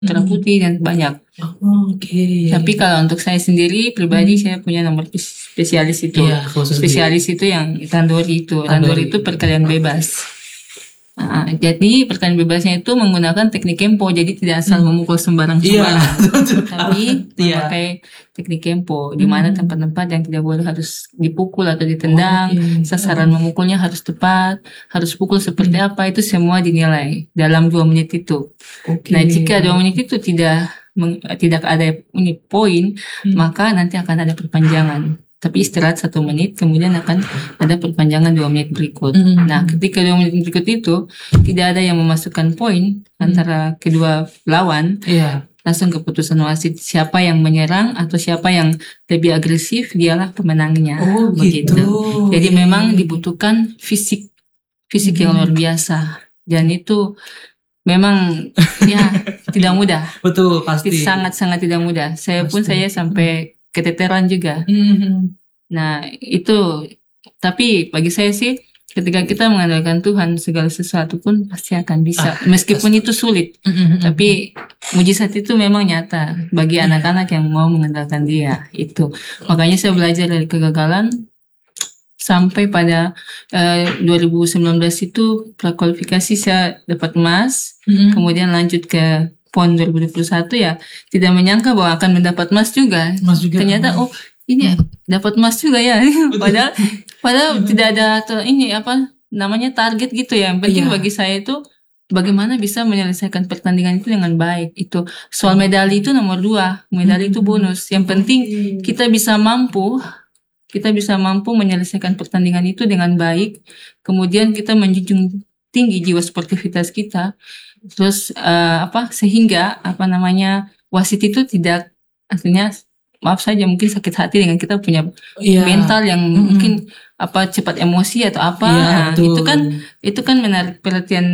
merah putih dan banyak. Tapi kalau untuk saya sendiri pribadi saya punya nomor spesialis itu. Spesialis itu yang Randori itu. Randori itu perkalian bebas. Jadi perkalian bebasnya itu menggunakan teknik kempo, jadi tidak asal memukul sembarang-sembarang, tapi memakai teknik kempo, di mana tempat-tempat yang tidak boleh harus dipukul atau ditendang, sasaran memukulnya harus tepat, harus pukul seperti apa, itu semua dinilai dalam 2 menit itu. Nah, jika 2 menit itu tidak ada poin, maka nanti akan ada perpanjangan. Tapi istirahat 1 menit, kemudian akan ada perpanjangan 2 menit berikut. Nah, ketika 2 menit berikut itu tidak ada yang memasukkan poin antara kedua lawan, langsung keputusan wasit siapa yang menyerang atau siapa yang lebih agresif, dialah pemenangnya. Begitu. Jadi memang dibutuhkan fisik yang luar biasa, dan itu memang tidak mudah. Betul, pasti. Sangat-sangat tidak mudah. Saya sampai keteteran juga. Nah, itu. Tapi bagi saya sih, ketika kita mengandalkan Tuhan, segala sesuatu pun pasti akan bisa. Meskipun itu sulit. Tapi mujizat itu memang nyata bagi anak-anak yang mau mengandalkan Dia. Itu. Makanya saya belajar dari kegagalan sampai pada 2019 itu prakualifikasi saya dapat emas. Kemudian lanjut ke PON 2021 tidak menyangka bahwa akan mendapat emas juga. Ternyata ini dapat emas juga ya. padahal tidak ada target gitu ya. Yang penting bagi saya itu bagaimana bisa menyelesaikan pertandingan itu dengan baik. Itu soal medali itu nomor 2, medali itu bonus. Yang penting kita bisa mampu menyelesaikan pertandingan itu dengan baik. Kemudian kita menjunjung tinggi jiwa sportivitas kita. Terus sehingga wasit itu tidak, artinya maaf saja mungkin sakit hati dengan kita punya mental yang mungkin cepat emosi atau apa. Itu kan menarik perhatian